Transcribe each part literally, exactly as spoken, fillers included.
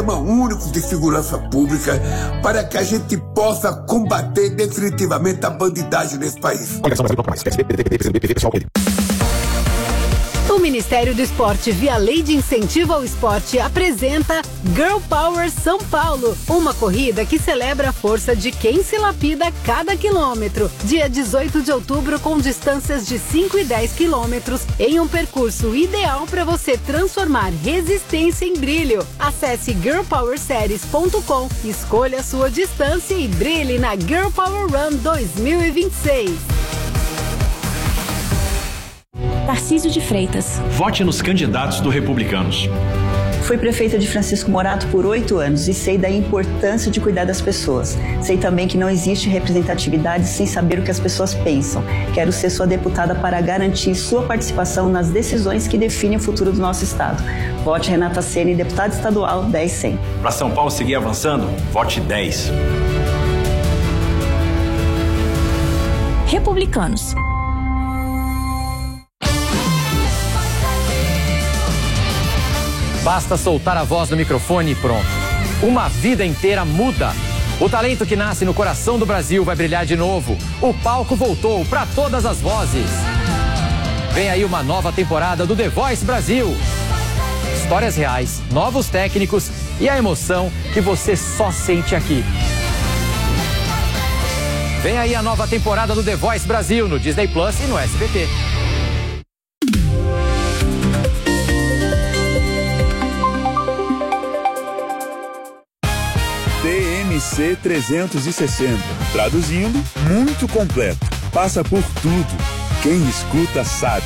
único de segurança pública para que a gente possa combater definitivamente a bandidagem nesse país. O Ministério do Esporte, via Lei de Incentivo ao Esporte, apresenta Girl Power São Paulo, uma corrida que celebra a força de quem se lapida a cada quilômetro. Dia dezoito de outubro, com distâncias de cinco e dez quilômetros, em um percurso ideal para você transformar resistência em brilho. Acesse girl power series ponto com, escolha a sua distância e brilhe na Girl Power Run dois mil e vinte e seis. Tarcísio de Freitas. Vote nos candidatos do Republicanos. Fui prefeita de Francisco Morato por oito anos e sei da importância de cuidar das pessoas. Sei também que não existe representatividade sem saber o que as pessoas pensam. Quero ser sua deputada para garantir sua participação nas decisões que definem o futuro do nosso estado. Vote Renata Ceni, deputada estadual dez cem. Para São Paulo seguir avançando, vote dez. Republicanos. Basta soltar a voz no microfone e pronto. Uma vida inteira muda. O talento que nasce no coração do Brasil vai brilhar de novo. O palco voltou para todas as vozes. Vem aí uma nova temporada do The Voice Brasil. Histórias reais, novos técnicos e a emoção que você só sente aqui. Vem aí a nova temporada do The Voice Brasil no Disney Plus e no S B T. T M C trezentos e sessenta. Traduzindo, muito completo. Passa por tudo. Quem escuta sabe.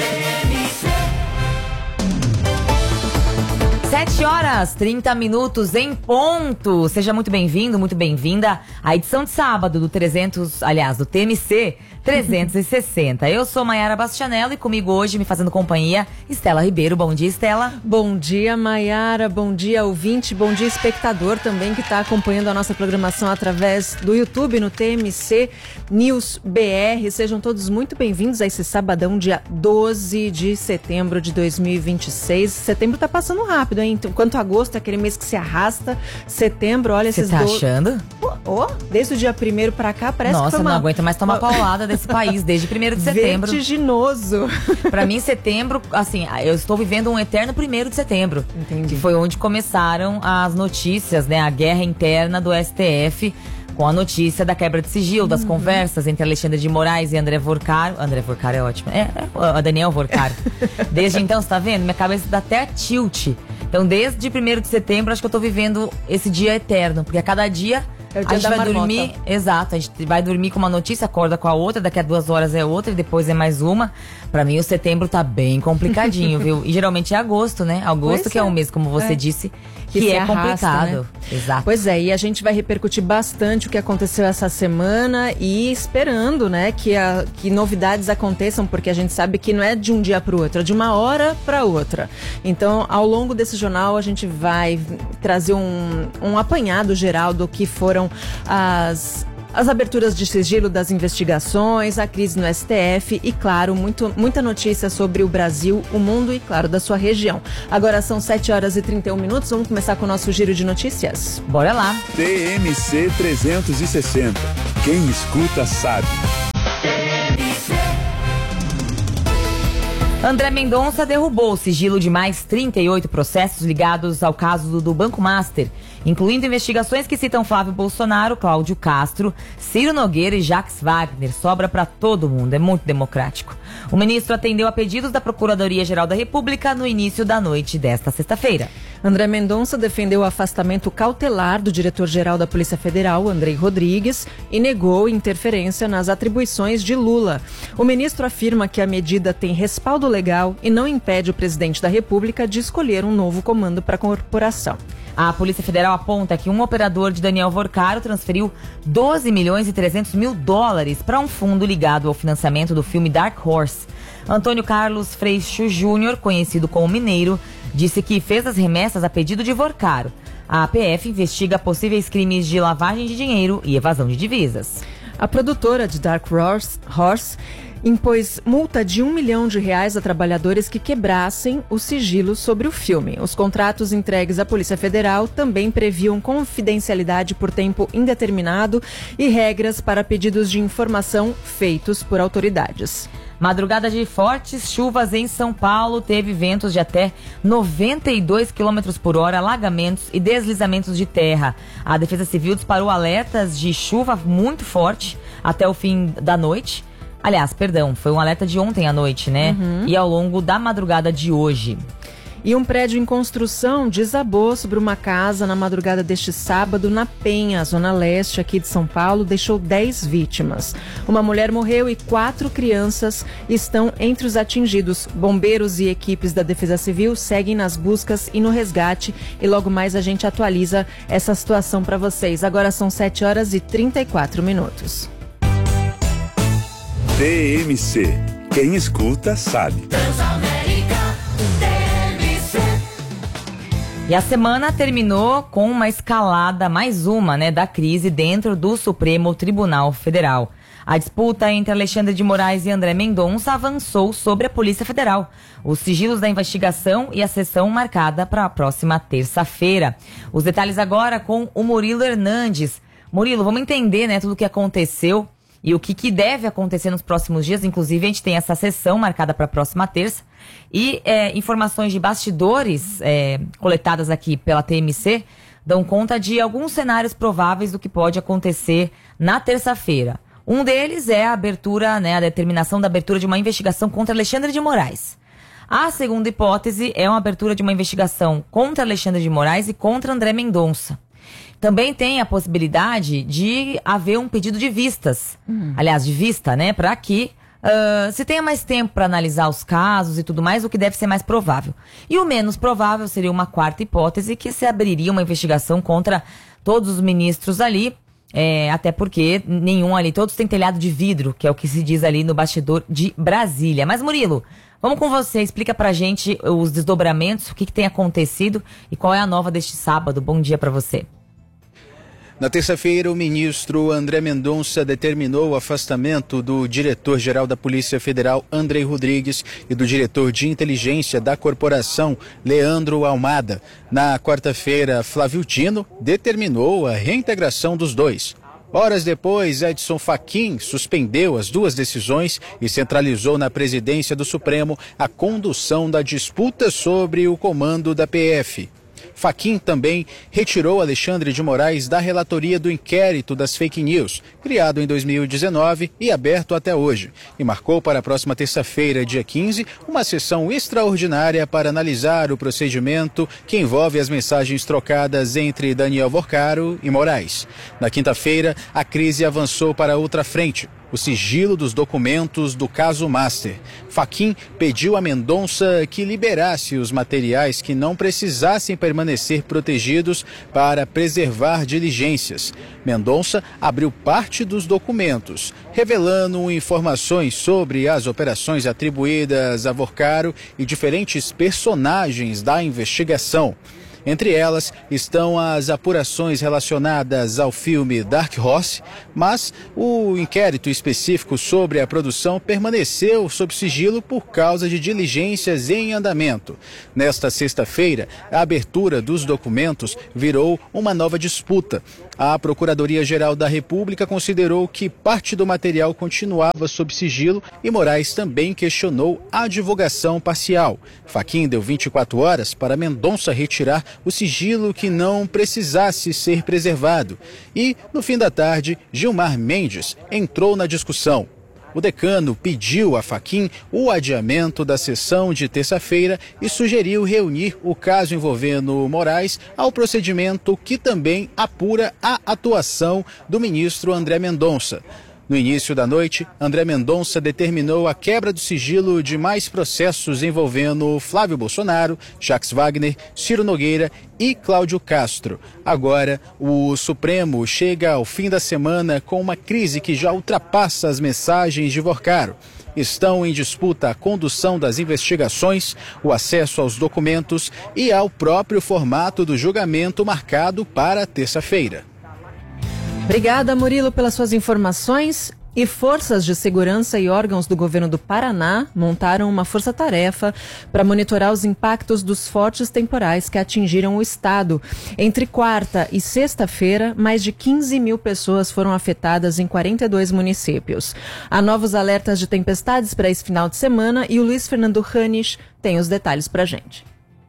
sete horas, trinta minutos em ponto. Seja muito bem-vindo, muito bem-vinda à edição de sábado do trezentos, aliás, do T M C trezentos e sessenta. Eu sou Maiara Bastianello e comigo hoje, me fazendo companhia, Estela Ribeiro. Bom dia, Estela. Bom dia, Maiara. Bom dia, ouvinte. Bom dia, espectador também que está acompanhando a nossa programação através do YouTube no T M C News B R. Sejam todos muito bem-vindos a esse sabadão, dia doze de setembro de dois mil e vinte e seis. Setembro tá passando rápido, hein? Enquanto agosto é aquele mês que se arrasta, setembro, olha esses... Você tá do... achando? Oh, oh, desde o dia primeiro pra cá, parece Nossa, que foi uma... não aguento mais tomar paulada desse país, desde primeiro de setembro. Vertiginoso. Pra mim, setembro, assim, eu estou vivendo um eterno primeiro de setembro. Entendi. Que foi onde começaram as notícias, né? A guerra interna do S T F, com a notícia da quebra de sigilo, das uhum. conversas entre Alexandre de Moraes e André Vorcaro. André Vorcaro é ótimo. É, é a Daniel Vorcaro. Desde então, você tá vendo? Minha cabeça dá até tilt. Então, desde primeiro de setembro, acho que eu tô vivendo esse dia eterno. Porque a cada dia, é o dia a gente da vai marmota. dormir... Exato, a gente vai dormir com uma notícia, acorda com a outra, daqui a duas horas é outra e depois é mais uma. Pra mim, o setembro tá bem complicadinho, viu? E geralmente é agosto, né? Agosto pois que é. é um mês, como você é. disse, que, que é arrasta, complicado. Né? Exato. Pois é, e a gente vai repercutir bastante o que aconteceu essa semana e esperando, né, que, a, que novidades aconteçam, porque a gente sabe que não é de um dia pro outro, é de uma hora pra outra. Então, ao longo desse jornal, a gente vai trazer um, um apanhado geral do que foram as... as aberturas de sigilo das investigações, a crise no S T F e, claro, muito, muita notícia sobre o Brasil, o mundo e, claro, da sua região. Agora são sete horas e trinta e um minutos, vamos começar com o nosso giro de notícias? Bora lá! T M C trezentos e sessenta. Quem escuta sabe. André Mendonça derrubou o sigilo de mais trinta e oito processos ligados ao caso do Banco Master, incluindo investigações que citam Flávio Bolsonaro, Cláudio Castro, Ciro Nogueira e Jacques Wagner. Sobra para todo mundo, é muito democrático. O ministro atendeu a pedidos da Procuradoria-Geral da República no início da noite desta sexta-feira. André Mendonça defendeu o afastamento cautelar do diretor-geral da Polícia Federal, Andrei Rodrigues, e negou interferência nas atribuições de Lula. O ministro afirma que a medida tem respaldo legal e não impede o presidente da República de escolher um novo comando para a corporação. A Polícia Federal aponta que um operador de Daniel Vorcaro transferiu doze milhões e trezentos mil dólares para um fundo ligado ao financiamento do filme Dark Horse. Antônio Carlos Freixo Júnior, conhecido como Mineiro, disse que fez as remessas a pedido de Vorcaro. A A P F investiga possíveis crimes de lavagem de dinheiro e evasão de divisas. A produtora de Dark Horse impôs multa de um milhão de reais a trabalhadores que quebrassem o sigilo sobre o filme. Os contratos entregues à Polícia Federal também previam confidencialidade por tempo indeterminado e regras para pedidos de informação feitos por autoridades. Madrugada de fortes chuvas em São Paulo teve ventos de até noventa e dois quilômetros por hora, alagamentos e deslizamentos de terra. A Defesa Civil disparou alertas de chuva muito forte até o fim da noite. Aliás, perdão, foi um alerta de ontem à noite, né? Uhum. E ao longo da madrugada de hoje. E um prédio em construção desabou sobre uma casa na madrugada deste sábado na Penha, zona leste aqui de São Paulo, deixou dez vítimas. Uma mulher morreu e quatro crianças estão entre os atingidos. Bombeiros e equipes da Defesa Civil seguem nas buscas e no resgate e logo mais a gente atualiza essa situação para vocês. Agora são sete horas e trinta e quatro minutos. T M C. Quem escuta sabe. E a semana terminou com uma escalada, mais uma, né, da crise dentro do Supremo Tribunal Federal. A disputa entre Alexandre de Moraes e André Mendonça avançou sobre a Polícia Federal. Os sigilos da investigação e a sessão marcada para a próxima terça-feira. Os detalhes agora com o Murilo Hernandes. Murilo, vamos entender, né, tudo o que aconteceu e o que, que deve acontecer nos próximos dias. Inclusive, a gente tem essa sessão marcada para a próxima terça. E é, informações de bastidores é, coletadas aqui pela T M C dão conta de alguns cenários prováveis do que pode acontecer na terça-feira. Um deles é a abertura, né, a determinação da abertura de uma investigação contra Alexandre de Moraes. A segunda hipótese é uma abertura de uma investigação contra Alexandre de Moraes e contra André Mendonça. Também tem a possibilidade de haver um pedido de vistas, uhum. aliás, de vista, né, para que uh, se tenha mais tempo para analisar os casos e tudo mais, o que deve ser mais provável. E o menos provável seria uma quarta hipótese, que se abriria uma investigação contra todos os ministros ali, é, até porque nenhum ali, todos têm telhado de vidro, que é o que se diz ali no bastidor de Brasília. Mas, Murilo, vamos com você, explica pra gente os desdobramentos, o que, que tem acontecido e qual é a nova deste sábado. Bom dia para você. Na terça-feira, o ministro André Mendonça determinou o afastamento do diretor-geral da Polícia Federal, Andrei Rodrigues, e do diretor de inteligência da corporação, Leandro Almada. Na quarta-feira, Flávio Dino determinou a reintegração dos dois. Horas depois, Edson Fachin suspendeu as duas decisões e centralizou na presidência do Supremo a condução da disputa sobre o comando da P F. Fachin também retirou Alexandre de Moraes da relatoria do inquérito das fake news, criado em dois mil e dezenove e aberto até hoje, e marcou para a próxima terça-feira, dia quinze, uma sessão extraordinária para analisar o procedimento que envolve as mensagens trocadas entre Daniel Vorcaro e Moraes. Na quinta-feira, a crise avançou para outra frente: o sigilo dos documentos do caso Master. Fachin pediu a Mendonça que liberasse os materiais que não precisassem permanecer protegidos para preservar diligências. Mendonça abriu parte dos documentos, revelando informações sobre as operações atribuídas a Vorcaro e diferentes personagens da investigação. Entre elas estão as apurações relacionadas ao filme Dark Horse, mas o inquérito específico sobre a produção permaneceu sob sigilo por causa de diligências em andamento. Nesta sexta-feira, a abertura dos documentos virou uma nova disputa. A Procuradoria-Geral da República considerou que parte do material continuava sob sigilo e Moraes também questionou a divulgação parcial. Fachin deu vinte e quatro horas para Mendonça retirar o sigilo que não precisasse ser preservado. E, no fim da tarde, Gilmar Mendes entrou na discussão. O decano pediu a Fachin o adiamento da sessão de terça-feira e sugeriu reunir o caso envolvendo Moraes ao procedimento que também apura a atuação do ministro André Mendonça. No início da noite, André Mendonça determinou a quebra do sigilo de mais processos envolvendo Flávio Bolsonaro, Jacques Wagner, Ciro Nogueira e Cláudio Castro. Agora, o Supremo chega ao fim da semana com uma crise que já ultrapassa as mensagens de Vorcaro. Estão em disputa a condução das investigações, o acesso aos documentos e ao próprio formato do julgamento marcado para terça-feira. Obrigada, Murilo, pelas suas informações. E forças de segurança e órgãos do governo do Paraná montaram uma força-tarefa para monitorar os impactos dos fortes temporais que atingiram o estado. Entre quarta e sexta-feira, mais de quinze mil pessoas foram afetadas em quarenta e dois municípios. Há novos alertas de tempestades para esse final de semana e o Luiz Fernando Ranes tem os detalhes para a gente.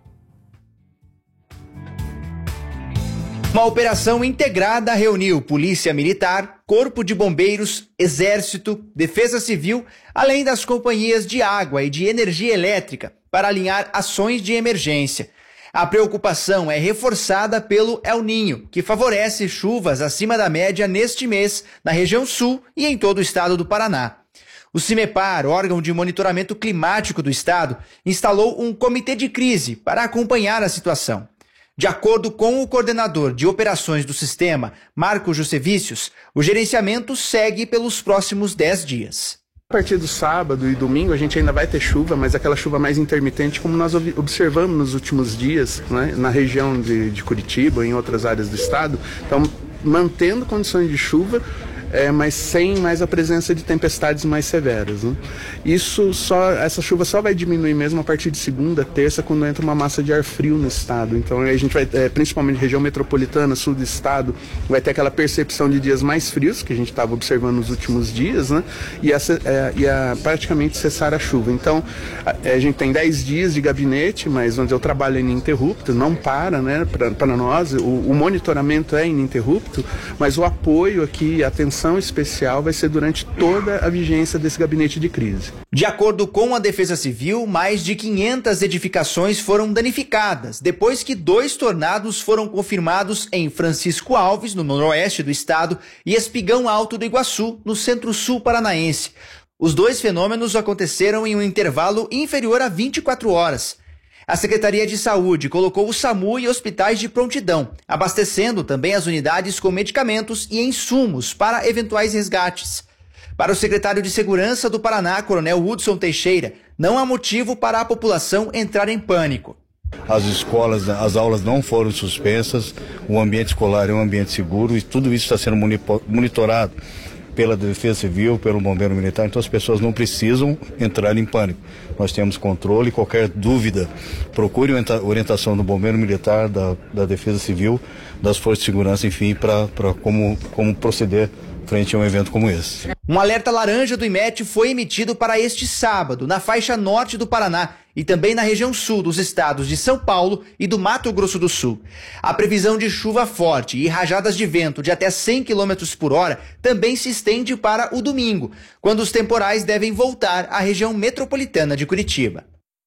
Uma operação integrada reuniu Polícia Militar, Corpo de Bombeiros, Exército, Defesa Civil, além das companhias de água e de energia elétrica, para alinhar ações de emergência. A preocupação é reforçada pelo El Niño, que favorece chuvas acima da média neste mês na região sul e em todo o estado do Paraná. O CIMEPAR, órgão de monitoramento climático do estado, instalou um comitê de crise para acompanhar a situação. De acordo com o coordenador de operações do sistema, Marco Jussevicius, o gerenciamento segue pelos próximos dez dias. A partir do sábado e domingo a gente ainda vai ter chuva, mas aquela chuva mais intermitente, como nós observamos nos últimos dias, né, na região de, de Curitiba e em outras áreas do estado. Então, mantendo condições de chuva, É, mas sem mais a presença de tempestades mais severas, né? Isso só, essa chuva só vai diminuir mesmo a partir de segunda, terça, quando entra uma massa de ar frio no estado. Então a gente vai, é, principalmente região metropolitana, sul do estado, vai ter aquela percepção de dias mais frios que a gente estava observando nos últimos dias, né? E a, é, e a praticamente cessar a chuva. Então a, a gente tem dez dias de gabinete, mas onde eu trabalho é ininterrupto, não para, né? Para nós, o, o monitoramento é ininterrupto, mas o apoio aqui, a atenção especial vai ser durante toda a vigência desse gabinete de crise. De acordo com a Defesa Civil, mais de quinhentas edificações foram danificadas depois que dois tornados foram confirmados em Francisco Alves, no noroeste do estado, e Espigão Alto do Iguaçu, no centro-sul paranaense. Os dois fenômenos aconteceram em um intervalo inferior a vinte e quatro horas. A Secretaria de Saúde colocou o SAMU e hospitais de prontidão, abastecendo também as unidades com medicamentos e insumos para eventuais resgates. Para o secretário de Segurança do Paraná, Coronel Hudson Teixeira, não há motivo para a população entrar em pânico. As escolas, as aulas não foram suspensas, o ambiente escolar é um ambiente seguro e tudo isso está sendo monitorado pela Defesa Civil, pelo Bombeiro Militar, então as pessoas não precisam entrar em pânico. Nós temos controle, qualquer dúvida, procure orientação do Bombeiro Militar, da, da Defesa Civil, das Forças de Segurança, enfim, para como, como proceder frente a um evento como esse. Um alerta laranja do IMET foi emitido para este sábado, na faixa norte do Paraná e também na região sul dos estados de São Paulo e do Mato Grosso do Sul. A previsão de chuva forte e rajadas de vento de até cem quilômetros por hora também se estende para o domingo, quando os temporais devem voltar à região metropolitana de Curitiba.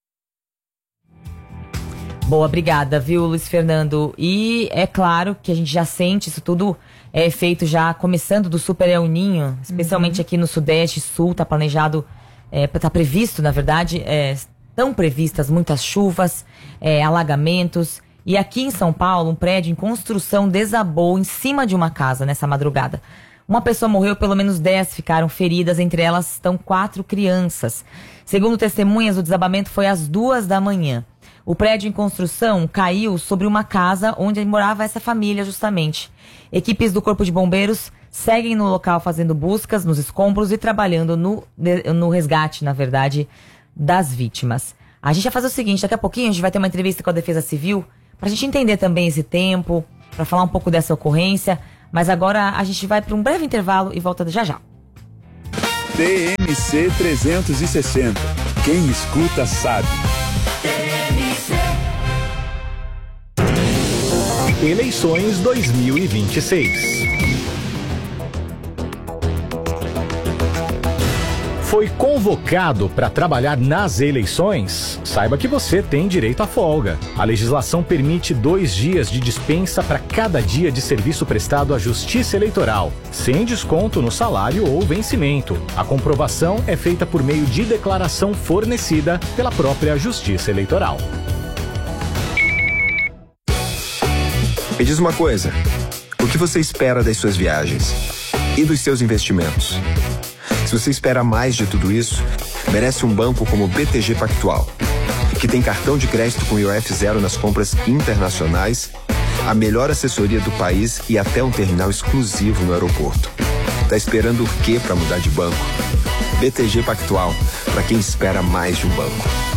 Boa, obrigada, viu, Luiz Fernando? E é claro que a gente já sente isso tudo é feito já começando do Super El Niño, especialmente uhum. aqui no Sudeste e Sul, está planejado, está é, previsto, na verdade, é, estão previstas muitas chuvas, é, alagamentos. E aqui em São Paulo, um prédio em construção desabou em cima de uma casa nessa madrugada. Uma pessoa morreu, pelo menos dez ficaram feridas, entre elas estão quatro crianças. Segundo testemunhas, o desabamento foi às duas da manhã. O prédio em construção caiu sobre uma casa onde morava essa família, justamente. Equipes do Corpo de Bombeiros seguem no local fazendo buscas nos escombros e trabalhando no, no resgate, na verdade, das vítimas. A gente vai fazer o seguinte, daqui a pouquinho a gente vai ter uma entrevista com a Defesa Civil para a gente entender também esse tempo, para falar um pouco dessa ocorrência, mas agora a gente vai para um breve intervalo e volta já já. T M C trezentos e sessenta. Quem escuta sabe. Eleições dois mil e vinte e seis. Foi convocado para trabalhar nas eleições? Saiba que você tem direito à folga. A legislação permite dois dias de dispensa para cada dia de serviço prestado à Justiça Eleitoral, sem desconto no salário ou vencimento. A comprovação é feita por meio de declaração fornecida pela própria Justiça Eleitoral. Me diz uma coisa, o que você espera das suas viagens e dos seus investimentos? Se você espera mais de tudo isso, merece um banco como o B T G Pactual, que tem cartão de crédito com I O F zero nas compras internacionais, a melhor assessoria do país e até um terminal exclusivo no aeroporto. Tá esperando o quê para mudar de banco? B T G Pactual, para quem espera mais de um banco.